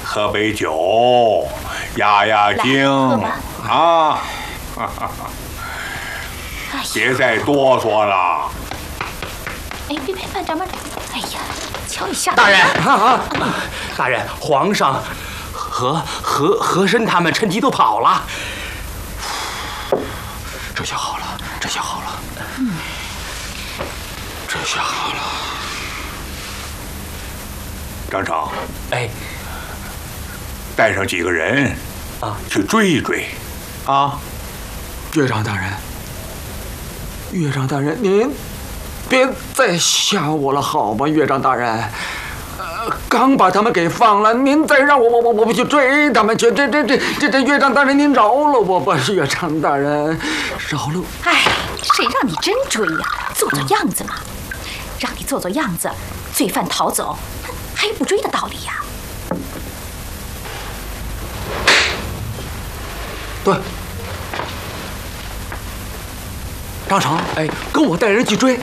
喝杯酒，压压惊啊！别再哆嗦了。 哎，别，慢点，慢点。哎呀，瞧你吓大人大人，皇上和珅他们趁机都跑了。这下好了，这下好了，这下好了。 张成， 哎， 带上几个人啊， 去追一追，啊！ 岳长大人，岳长大人，您别再吓我了，好吗？岳长大人，刚把他们给放了，您再让我去追他们去，这岳长大人，您饶了我吧，岳长大人，饶了我。 哎，谁让你真追呀？做做样子嘛，让你做做样子，罪犯逃走，还有不追的道理呀？ 对，张成，哎，跟我带人去追。